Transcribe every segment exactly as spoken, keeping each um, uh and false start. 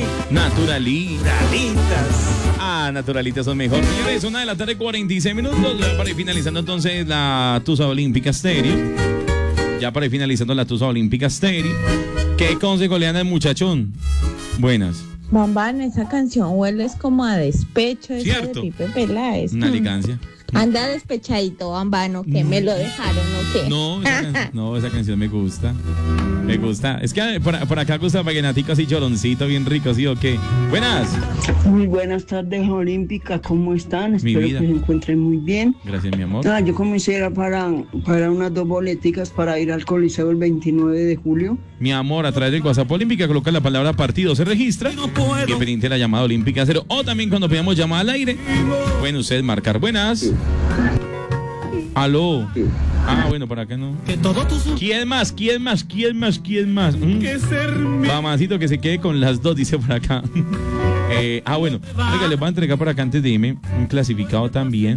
Naturali. Naturalitas. Ah, Naturalitas son mejor. Señores, una de la tarde, cuarenta y seis minutos. Ya para ir finalizando entonces la Tusa Olímpica Stereo. Ya para ir finalizando la Tusa Olímpica Stereo. ¿Qué consejo le dan al muchachón? Buenas. Bambán, esa canción huele es como a despecho, esa Cierto. de Pipe Peláez. Una elegancia. Anda despechadito, Bambano, que me lo dejaron, ¿o qué? No, esa, can- no, esa canción me gusta. Me gusta. Es que por, por acá gusta vallenatico así choroncito, bien rico, ¿sí o qué? Buenas. Muy buenas tardes, Olímpica, ¿cómo están? Mi Espero vida. que se encuentren muy bien. Gracias, mi amor. Ah, yo comencé era para, para unas dos boleticas para ir al Coliseo el veintinueve de julio. Mi amor, a través del WhatsApp Olímpica, coloca la palabra partido, se registra y pendiente la llamada Olímpica cero. O también cuando pidamos llamada al aire, pueden ustedes marcar. Buenas. Aló. Ah, bueno, por acá no. ¿Quién más? ¿Quién más? ¿Quién más? ¿Quién más? ¿Mm? Mamacito que se quede con las dos, dice por acá. Eh, ah, bueno. Oiga, les voy a entregar por acá antes de irme un clasificado también.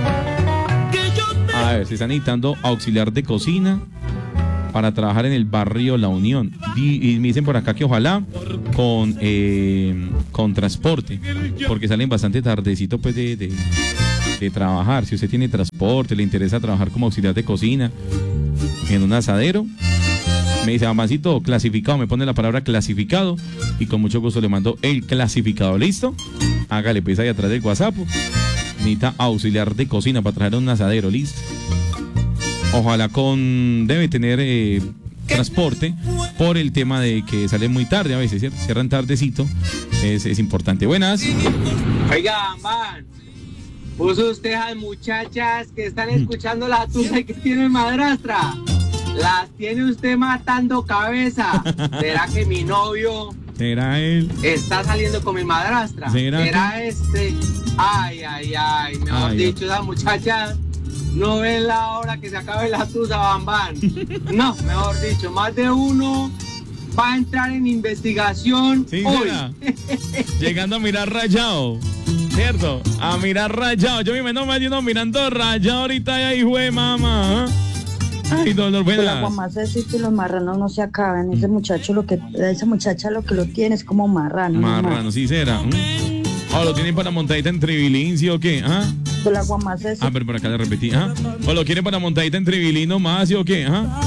A ver, se están necesitando auxiliar de cocina para trabajar en el barrio La Unión. Y, y me dicen por acá que ojalá con, eh, con transporte, porque salen bastante tardecito pues de, de, de trabajar. Si usted tiene transporte, le interesa trabajar como auxiliar de cocina en un asadero, me dice, mamacito, clasificado, me pone la palabra clasificado y con mucho gusto le mando el clasificado. ¿Listo? Hágale pues ahí atrás del WhatsApp. Necesita auxiliar de cocina para trabajar en un asadero. ¿Listo? Ojalá con... debe tener eh, transporte por el tema de que sale muy tarde a veces, ¿cierto? Cierran tardecito, es, es importante. Buenas. Oiga, man, puso usted a muchachas que están escuchando la tuya y que tienen madrastra. Las tiene usted matando cabeza. ¿Será que mi novio ¿Será él? está saliendo con mi madrastra? ¿Será ¿Será este? Ay, ay, ay, mejor Ay, dicho, esa muchacha no ven la hora que se acabe la tusa, bambán. No, mejor dicho, más de uno va a entrar en investigación Sí, hoy. será. Llegando a mirar rayado, ¿cierto? A mirar rayado. Yo me imagino más de uno mirando rayado ahorita y ahí fue, mamá. ¿eh? Ay, dolor, Pero la buenas. guamasa es que los marranos no se acaban. Ese muchacho lo que, esa muchacha lo que lo tiene es como marrano. Marrano, sí será. ¿Mm? O lo tienen para montadita en Tribilín, ¿sí o qué? ¿Ah? Pero la guamasa es Ah, pero por acá le repetí. ¿Ah? O lo quieren para montadita en Tribilín nomás, ¿sí o qué? ¿Ah?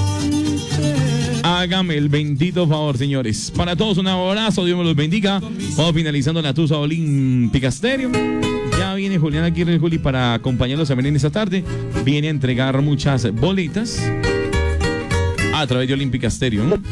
Hágame el bendito favor, señores. Para todos un abrazo, Dios me los bendiga. Vamos finalizando la Tusa Olímpica Stereo. Ya viene Julián Aguirre Juli para acompañarlos también en esta tarde. Viene a entregar muchas boletas a través de Olímpica Stereo. ¿no?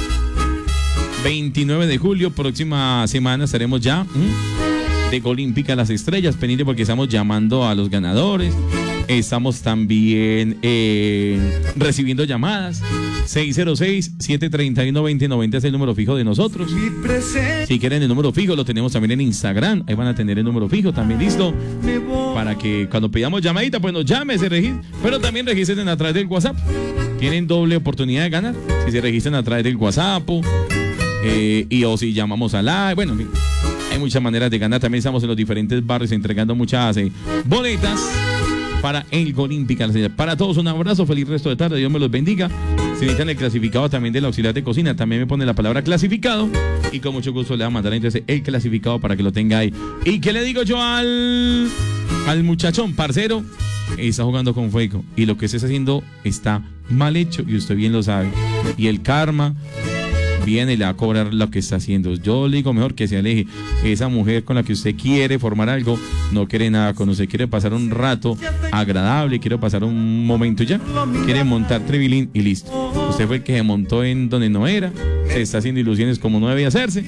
veintinueve de julio, próxima semana estaremos ya ¿m? de Olímpica Las Estrellas, pendiente porque estamos llamando a los ganadores. Estamos también eh, recibiendo llamadas. seis cero seis, siete tres uno, dos cero nueve cero es el número fijo de nosotros. Si quieren el número fijo, lo tenemos también en Instagram. Ahí van a tener el número fijo también listo. Para que cuando pidamos llamadita, pues nos llame, se registren. Pero también registren a través del WhatsApp. Tienen doble oportunidad de ganar. Si se registran a través del WhatsApp. Eh, y o si llamamos a la... Bueno, en fin, hay muchas maneras de ganar. También estamos en los diferentes barrios entregando muchas eh, boletas para el Olímpica. Para todos un abrazo, feliz resto de tarde, Dios me los bendiga. Si necesitan el clasificado también del auxiliar de cocina, también me pone la palabra clasificado y con mucho gusto le va a mandar entonces el clasificado para que lo tenga ahí. ¿Y qué le digo yo al, al muchachón, parcero? Está jugando con fuego y lo que usted está haciendo está mal hecho y usted bien lo sabe. Y el karma viene y le va a cobrar lo que está haciendo. Yo le digo mejor que se aleje. Esa mujer con la que usted quiere formar algo, no quiere nada con usted, quiere pasar un rato agradable, quiere pasar un momento ya, quiere montar tribilín y listo. Usted fue el que se montó en donde no era, se está haciendo ilusiones como no debía hacerse.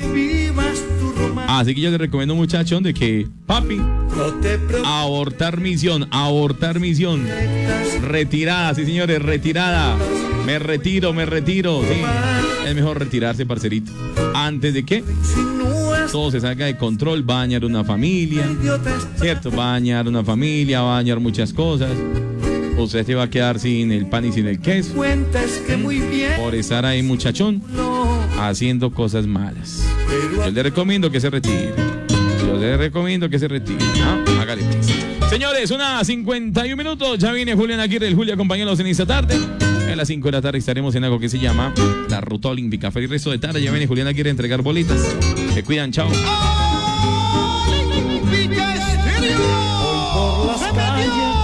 Así que yo le recomiendo, muchachón, de que, papi, abortar misión, abortar misión. Retirada, sí señores, retirada. Me retiro, me retiro, sí. Es mejor retirarse, parcerito. Antes de que todo se salga de control, va a dañar una familia, ¿cierto? Va a dañar una familia, va a dañar muchas cosas. Usted se va a quedar sin el pan y sin el queso por estar ahí, muchachón, haciendo cosas malas. Yo le recomiendo que se retire. Yo le recomiendo que se retire. ¿Ah? Hágale pues. Señores, una cincuenta y un minutos. Ya viene Julián Aguirre, el Julio, acompañándonos en esta tarde. En la las cinco de la tarde estaremos en algo que se llama la Ruta Olímpica. Feliz resto de tarde. Ya viene Juliana, quiere entregar bolitas. Se cuidan, chao.